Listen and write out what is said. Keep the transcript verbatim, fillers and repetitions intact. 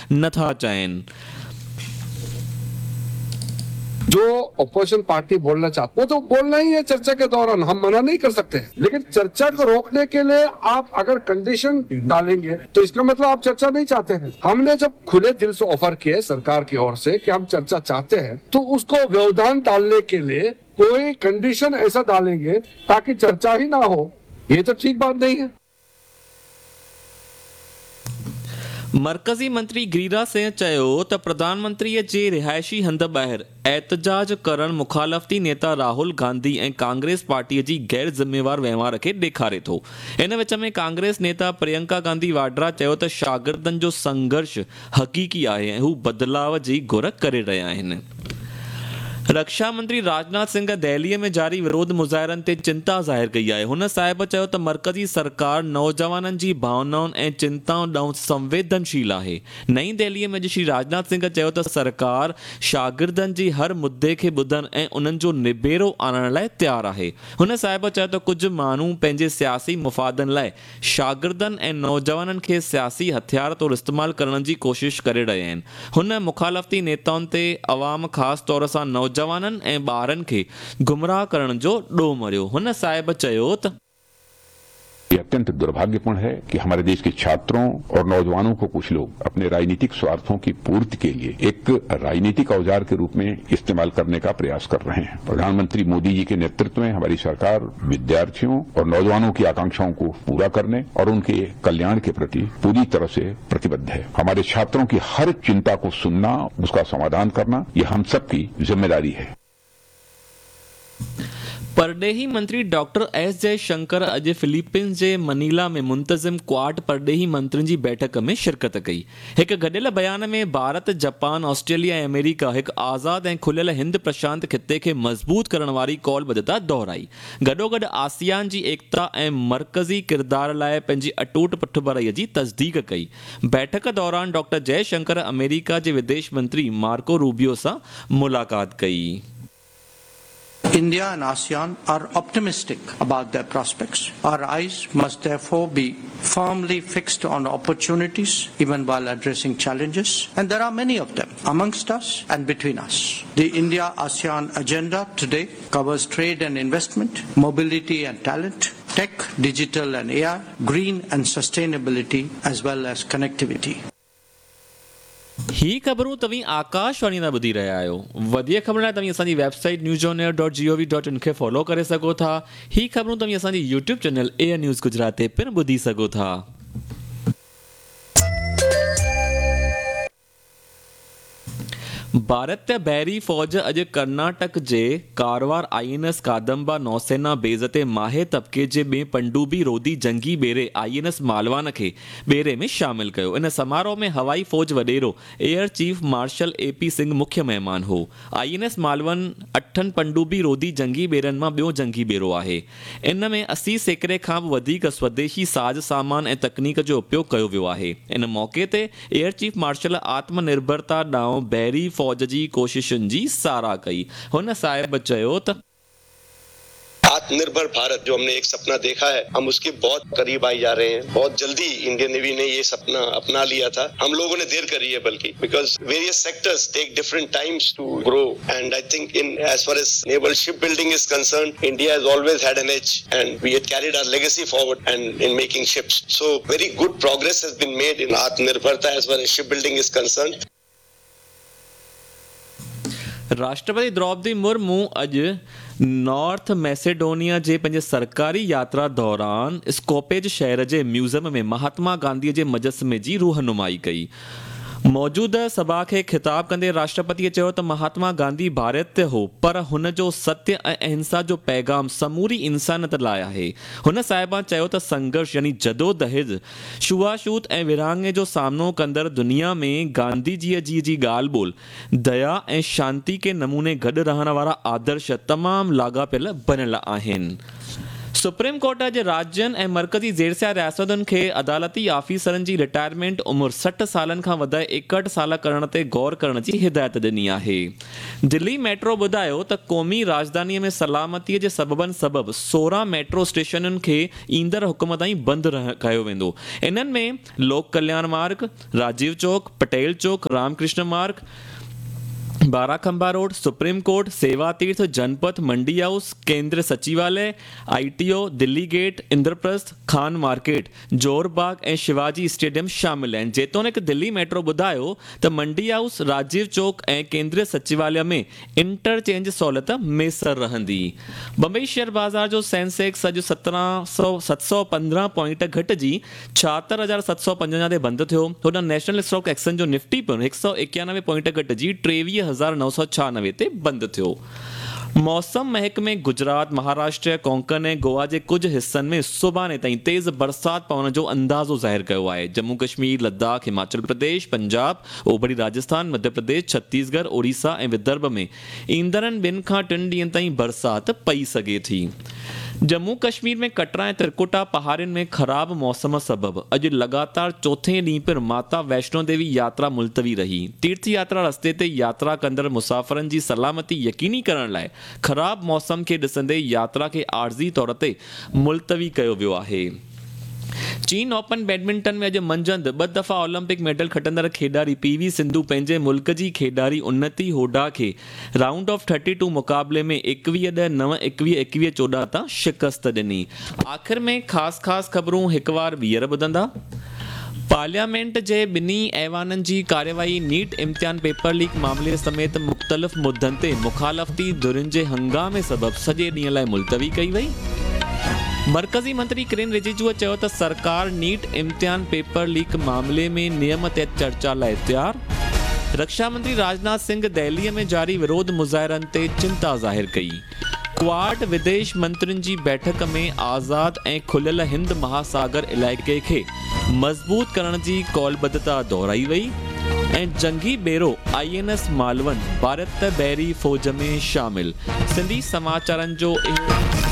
नथा चाहिनि। जो ऑपोजिशन पार्टी बोलना चाहते वो तो बोलना ही है चर्चा के दौरान, हम मना नहीं कर सकते, लेकिन चर्चा को रोकने के लिए आप अगर कंडीशन डालेंगे तो इसका मतलब आप चर्चा नहीं चाहते हैं। हमने जब खुले दिल से ऑफर किए सरकार की ओर से कि हम चर्चा चाहते हैं, तो उसको व्यवधान डालने के लिए कोई कंडीशन ऐसा डालेंगे ताकि चर्चा ही ना हो, ये तो ठीक बात नहीं है। मरकज़ी मंत्री गिरिराज सिंह चयो त प्रधानमंत्रीअ जे रिहायशी हंध ॿाहिरि एहतजाज करण मुखालफ़ती नेता राहुल गांधी ऐं कांग्रेस पार्टीअ जी गैर ज़िम्मेवार वहिंवार खे ॾेखारे थो। इन विच में कांग्रेस नेता प्रियंका गांधी वाड्रा चयो त शागिर्दनि जो संघर्ष हक़ीक़ी आहे ऐं हू बदिलाव जी घुर करे रहिया आहिनि। रक्षा मंत्री राजनाथ सिंह दिल्लीअ में जारी विरोध मुज़ाहिरनि ते चिंता ज़ाहिर कई आहे। हुन साहिब चयो त मरकज़ी सरकार नौजवाननि जी भावनाउनि ऐं चिंताउनि ॾांहुं संवेदनशील आहे। नई दिल्लीअ में अॼु श्री राजनाथ सिंह चयो त सरकार शागिर्दनि जी हर मुद्दे खे ॿुधण ऐं उन्हनि जो निबेरो आणण लाइ तयारु आहे। हुन साहिब चयो त कुझु माण्हू पंहिंजे सियासी मुफ़ादनि लाइ शागिर्दनि ऐं नौजवाननि खे सियासी हथियार तौरु इस्तेमालु करण जी कोशिशि करे रहिया आहिनि। हुन मुखालफ़ती नेताउनि ते अवाम ख़ासि तौर सां नौजवान जवाननि ऐं ॿारनि खे गुमराह करण जो ॾोह मरियो। हुन साहिब चयो त ये अत्यंत दुर्भाग्यपूर्ण है कि हमारे देश के छात्रों और नौजवानों को कुछ लोग अपने राजनीतिक स्वार्थों की पूर्ति के लिए एक राजनीतिक औजार के रूप में इस्तेमाल करने का प्रयास कर रहे हैं। प्रधानमंत्री मोदी जी के नेतृत्व में हमारी सरकार विद्यार्थियों और नौजवानों की आकांक्षाओं को पूरा करने और उनके कल्याण के प्रति पूरी तरह से प्रतिबद्ध है। हमारे छात्रों की हर चिंता को सुनना, उसका समाधान करना, ये हम सबकी जिम्मेदारी है। परडेही मंत्री डॉक्टर एस जयशंकर अॼु फिलीपींस जे मनीला में मुंतज़िम क्वाड परडेही मंत्रियुनि जी बैठक में शिरकत कई। हिकु गॾियल बयान में भारत, जापान, ऑस्ट्रेलिया ऐं अमेरिका हिकु आज़ाद ऐं खुलियल हिंद प्रशांत खिते खे मज़बूत करण वारी कौलबद्धता दोहराई। गॾोगॾु आसियान जी एकता ऐं मरकज़ी किरदार लाइ पंहिंजी अटूट पुठभराईअ जी तस्दीक कई। बैठक दौरान डॉक्टर जयशंकर अमेरिका जे विदेश मंत्री मार्को रूबियो सां मुलाक़ात कई। India and ASEAN are optimistic about their prospects. Our eyes must therefore be firmly fixed on opportunities even while addressing challenges, and there are many of them amongst us and between us. The India-ASEAN agenda today covers trade and investment, mobility and talent, tech, digital and A I, green and sustainability, as well as connectivity. ही ख़बरूं तव्हीं आकाशवाणी तां ॿुधी रहिया आहियो। वधीक ख़बर लाइ तव्हीं असांजी website news on air dot G O V dot in खे फॉलो करे सघो था। ही ख़बरूं तव्हीं असांजी YouTube channel air news Gujarat ते पिणु ॿुधी सघो था। भारतीय बहरी फ़ौज अॼु कर्नाटक जे कारवार आई एन एस कादंबा नौसेना बेज़ ते माहे तबिके जे ॿिए पनडुब्बी रोधी जंगी ॿेड़े आई एन एस मालवान खे ॿेड़े में शामिल कयो। इन समारोह में हवाई फ़ौज वॾेरो air chief marshal A P Singh मुख्य महिमान हो। आई एन एस मालवन अठनि पनडुब्बी रोधी जंगी ॿेड़नि मां ॿियो जंगी ॿेड़ो आहे। इन में असी सैकड़े खां बि वधीक स्वदेशी साज़ सामान ऐं तकनीक जो उपयोग कयो वियो आहे। इन मौक़े ते एयर चीफ मार्शल आत्मनिर्भरता ॾांहुं बहरी फ़ौज जी कोशिशुनि जी साराह कई। हुन साहिब चयो त आत्मनिर्भर भारत जो हमने एक सपना देखा है, हम उसके बहुत करीब आई जा रहे हैं। बहुत जल्दी इंडियन नेवी ने ये सपना अपना लिया था। हम लोगों ने देर करी है बल्कि, because various sectors tech different times two grow and I think in as far as naval ship building is concerned, India has always had an age and V हैड carried our legacy forward and in making ships. So very good progress has been made in आत्मनिर्भरता as far as ship building is concerned. राष्ट्रपति द्रौपदी मुर्मू अॼु North Macedonia जे पंहिंजे सरकारी यात्रा दौरान स्कोपेज शहर जे museum में महात्मा गांधीअ जे मुजस्समे जी रूहनुमाई कई। मौजूदा सभा खे ख़िताब कंदे राष्ट्रपतिअ चयो त महात्मा गांधी भारतीय हो, पर हुन जो सत्य ऐं अहिंसा जो पैगाम समूरी इंसानियत लाइ आहे। हुन साहिबा चयो त संघर्ष यानी जदोजहद, छुआछूत ऐं विरहाङे जो सामनो कंदड़ दुनिया में गांधी जीअ जी जी ॻाल्हि ॿोल दया ऐं शांती के नमूने गॾु रहण वारा आदर्श तमामु लाॻापियल बनियल आहिनि। सुप्रीम कोर्ट अॼु राज्यनि ऐं मर्कज़ी ज़ेरसिया रियासतुनि खे अदालती ऑफिसरनि जी रिटायरमेंट उमिरि सठि सालनि खां वधाए एकहठि साल करण ते गौर करण जी हिदायत ॾिनी आहे। दिल्ली मेट्रो ॿुधायो त क़ौमी राजधानीअ में सलामतीअ जे सबबनि सबबि सोरहं मेट्रो स्टेशनुनि खे ईंदड़ हुकुम ताईं बंदि रह कयो वेंदो। इन्हनि में लोक कल्याण मार्ग, राजीव चौक, पटेल चौक, रामकृष्ण मार्ग, बाराखंबा रोड, सुप्रीम कोर्ट, सेवा तीर्थ, जनपथ, मंडी हाउस, केंद्र सचिवालय, ITO, Delhi gate, Indraprastha, Khan market, जोर बाग ऐं शिवाजी स्टेडियम शामिल आहिनि। जेतोणीकि दिल्ली मेट्रो ॿुधायो त मंडी हाउस, राजीव चौक ऐं केंद्रीय सचिवालय में इंटरचेंज सहूलियत मैसर रहंदी। बम्बई शेयर बाज़ार जो सेंसेक्स अॼु सत्रहं सौ सत सौ पंद्रहं पॉइंट घटिजी छाहतरि हज़ार सत सौ पंजवंजाह ते बंदि थियो। हुन नेशनल स्टॉक एक्सचेंज जो निफ्टी पिणु हिकु सौ एकानवे पॉइंट घटिजी टेवीह हज़ार नौ सौ छहानवे ते बंदि थियो। मौसम महकमे गुजरात, महाराष्ट्र, कोंकण ऐं गोवा जे कुझु हिस्सनि में सुभाणे ताईं तेज़ बरसाति पवण जो अंदाज़ो ज़ाहिर कयो आहे। जम्मू कश्मीर, लद्दाख, हिमाचल प्रदेश, पंजाब, ओभरी राजस्थान, मध्य प्रदेश, छत्तीसगढ़, ओडिशा ऐं विदर्भ में ईंदड़नि ॿिनि खां टिनि ॾींहंनि ताईं बरसाति पई सघे थी। जम्मू कश्मीर में कटरा ऐं त्रिकुटा पहाड़ियुनि में ख़राब मौसम सबबि अॼु लगातार चोथे ॾींहुं पिणु माता वैष्णो देवी यात्रा मुलतवी रही। तीर्थ यात्रा रस्ते ते यात्रा कंदड़ मुसाफ़िरनि जी सलामती यकीनी करण लाइ ख़राब मौसम खे ॾिसंदे यात्रा खे आर्ज़ी तौर ते मुलतवी कयो वियो आहे। चीन ओपन बैडमिंटन में अॼु मंझंदि ॿ दफ़ा ओलंपिक मेडल खटंदड़ खेॾारी पीवी सिंधु पंहिंजे मुल्क जी खेॾारी उन्नति होडा खे राउंड ऑफ थर्टी टू मुक़ाबले में एकवीह ॾह नव एकवीह एकवीह चोॾहं तां शिकस्त ॾिनी। आख़िर में ख़ासि ख़ासि ख़बरूं हिकु बार ॿीहर ॿुधंदा। पार्लियामेंट जे ॿिन्ही ऐवाननि जी कार्यवाही नीट इम्तिहान पेपर लीक मामले समेत मुख़्तलिफ़ मुद्दनि ते मुखालफ़ती धुरियुनि जे हंगामे सबबि सॼे ॾींहं लाइ मुलतवी कई वई। मर्कज़ी मंत्री किरेन रिजिजूअ चयो त सरकार नीट इम्तिहान पेपर लीक मामले में नियम तहत चर्चा लाइ तयारु। रक्षा मंत्री राजनाथ सिंह दिल्लीअ में जारी विरोध मुज़ाहिरनि ते चिंता ज़ाहिर कई। क्वाड विदेश मंत्रियुनि जी बैठक में आज़ाद ऐं खुलियल हिंद महासागर इलाइक़े खे मज़बूत करण जी कौलबद्धता दोहराई वई ऐं जंगी बेड़ो I N S Malvan Bharat बहरी फ़ौज में शामिल। सिंधी समाचारनि जो इहो